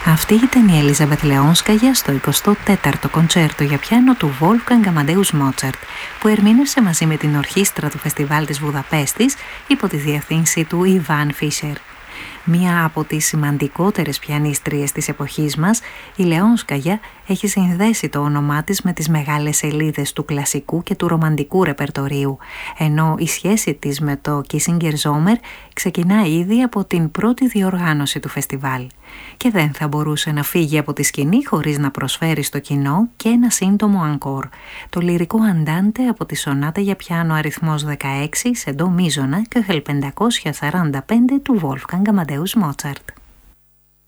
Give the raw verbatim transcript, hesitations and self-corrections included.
Αυτή ήταν η Ελίζαμπεθ Λεόνσκαγια στο εικοστό τέταρτο κοντσέρτο για πιάνο του Wolfgang Amadeus Mozart, που ερμήνευσε μαζί με την ορχήστρα του Φεστιβάλ της Βουδαπέστης υπό τη διευθύνση του Ιβάν Φίσερ. Μία από τις σημαντικότερες πιανίστριες της εποχής μας, η Λεόνσκαγια έχει συνδέσει το όνομά της με τις μεγάλες σελίδες του κλασικού και του ρομαντικού ρεπερτορίου, ενώ η σχέση της με το Kissinger Sommer ξεκινά ήδη από την πρώτη διοργάνωση του φεστιβάλ. Και δεν θα μπορούσε να φύγει από τη σκηνή χωρίς να προσφέρει στο κοινό και ένα σύντομο ανκόρ, το λυρικό αντάντε από τη σονάτα για πιάνο αριθμός δεκαέξι σε ντο μίζωνα και ο χελ πεντακόσια σαράντα πέντε του Wolfgang Amadeus Mozart.